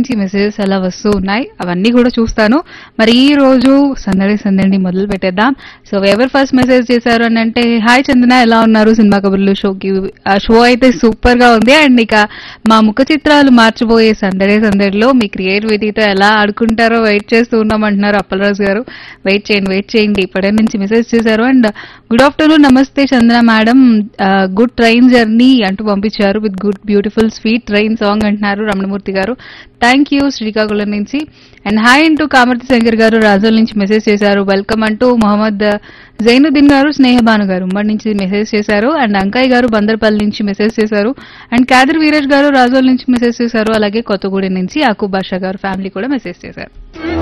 నుంచి మెసేజెస్ అలా వస్తూ ఉన్నాయి, అవన్నీ కూడా చూస్తాను. మరి ఈ రోజు సందడి మొదలు పెట్టేద్దాం. సో ఎవరు ఫస్ట్ మెసేజ్ చేశారు అని అంటే, హాయ్ చందన, ఎలా ఉన్నారు? సినిమా కబుర్లు షోకి. ఆ షో అయితే సూపర్ గా ఉంది. అండ్ ఇక మా ముఖ చిత్రాలు మార్చిపోయే సందడిలో మీ క్రియేటివిటీతో ఎలా ఆడుకుంటారో వెయిట్ చేస్తూ ఉన్నామంటున్నారు అప్పలరాజు గారు. వెయిట్ చేయండి. ఇప్పటి నుంచి మెసేజ్ చేశారు. అండ్ గుడ్ ఆఫ్టర్నూన్, నమస్తే చందన మేడం, గుడ్ ట్రైన్ జర్నీ అంటూ పంపించారు. With good beautiful sweet train song అంటున్నారు రమణమూర్తి గారు. థ్యాంక్ యూ శ్రీకాకుళం నుంచి. అండ్ హాయ్ అంటూ కామర్తి శంకర్ గారు రాజోల్ నుంచి మెసేజ్ చేశారు. వెల్కమ్ అంటూ మొహమ్మద్ జైనుద్దీన్ గారు, స్నేహబాను గారు ఉమ్మడి నుంచి మెసేజ్ చేశారు. అండ్ అంకయ్య గారు బందర్పల్లి నుంచి మెసేజ్ చేశారు. అండ్ కాదర్ వీరేష్ గారు రాజోల్ నుంచి మెసేజ్ చేశారు. అలాగే కొత్తగూడెం నుంచి యాకూబ్ బాషా గారు ఫ్యామిలీ కూడా మెసేజ్ చేశారు.